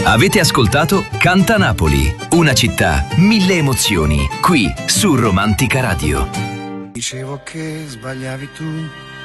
Avete ascoltato Canta Napoli, una città, mille emozioni, qui su Romantica Radio. Dicevo che sbagliavi tu